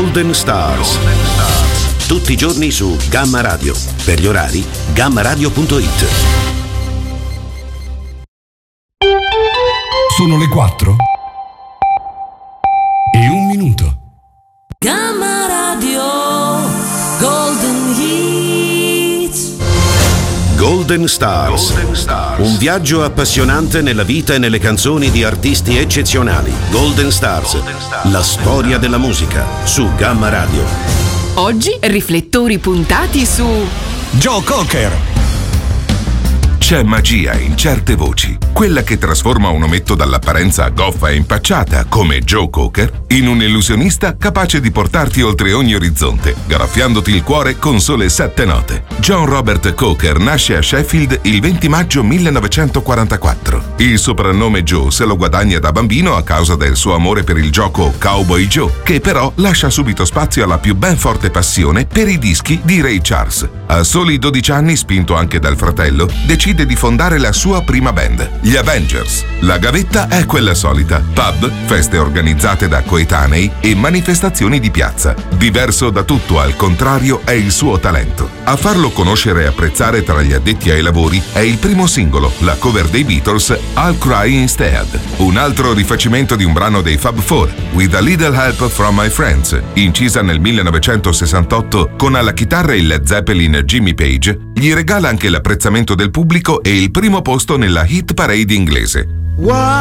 Golden Stars. Tutti i giorni su Gamma Radio. Per gli orari, gammaradio.it. Sono le 4 e 1 minuto. Gamma Radio Golden Hits. Golden Stars. Un viaggio appassionante nella vita e nelle canzoni di artisti eccezionali. Golden Stars. La storia della musica su Gamma Radio. Oggi riflettori puntati su Joe Cocker. C'è magia in certe voci, quella che trasforma un ometto dall'apparenza goffa e impacciata, come Joe Cocker, in un illusionista capace di portarti oltre ogni orizzonte, graffiandoti il cuore con sole 7 note. John Robert Cocker nasce a Sheffield il 20 maggio 1944. Il soprannome Joe se lo guadagna da bambino a causa del suo amore per il gioco Cowboy Joe, che però lascia subito spazio alla più ben forte passione per i dischi di Ray Charles. A soli 12 anni, spinto anche dal fratello, decide di fondare la sua prima band, gli Avengers. La gavetta è quella solita: pub, feste organizzate da coetanei e manifestazioni di piazza. Diverso da tutto, al contrario, è il suo talento. A farlo conoscere e apprezzare tra gli addetti ai lavori è il primo singolo, la cover dei Beatles, I'll Cry Instead. Un altro rifacimento di un brano dei Fab Four, With a Little Help from My Friends, incisa nel 1968 con alla chitarra il Led Zeppelin Jimmy Page, gli regala anche l'apprezzamento del pubblico e il primo posto nella hit parade inglese.